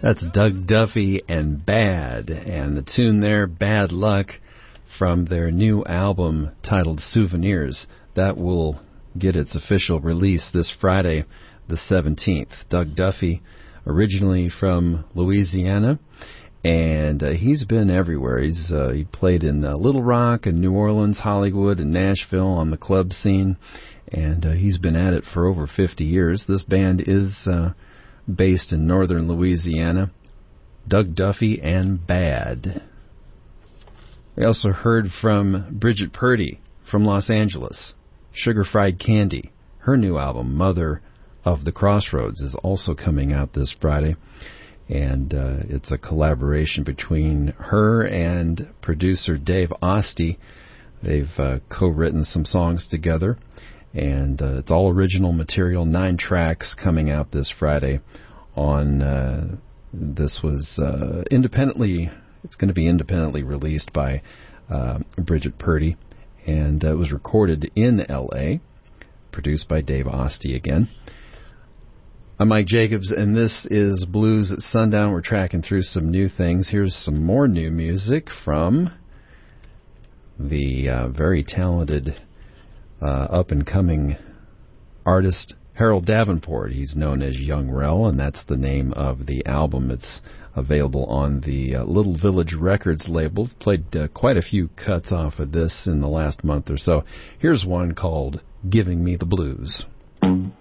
That's Doug Duffy and Bad, and the tune there, Bad Luck, from their new album titled Souvenirs. That will get its official release this Friday, the 17th. Doug Duffy, originally from Louisiana, and he's been everywhere. He played in Little Rock and New Orleans, Hollywood, and Nashville on the club scene, and he's been at it for over 50 years. This band is based in northern Louisiana. Doug Duffy and Bad. We also heard from Bridget Purdy from Los Angeles. Sugar Fried Candy. Her new album, Mother of the Crossroads, is also coming out this Friday. And it's a collaboration between her and producer Dave Osti. They've co-written some songs together. And it's all original material, 9 tracks coming out this Friday on, this was independently, it's going to be independently released by Bridget Purdy, and it was recorded in L.A., produced by Dave Osti again. I'm Mike Jacobs, and this is Blues at Sundown. We're tracking through some new things. Here's some more new music from the very talented up-and-coming artist Harold Davenport. He's known as Young Rel, and that's the name of the album. It's available on the Little Village Records label. Played quite a few cuts off of this in the last month or so. Here's one called Giving Me the Blues.